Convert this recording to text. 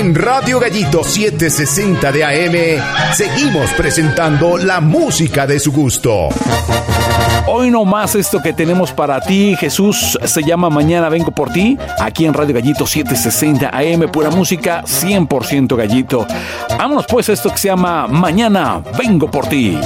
En Radio Gallito 760 de AM seguimos presentando la música de su gusto. Hoy no más esto que tenemos para ti, Jesús, se llama Mañana Vengo por Ti, aquí en Radio Gallito 760 AM, pura música 100% Gallito. Vámonos pues a esto que se llama Mañana Vengo por Ti.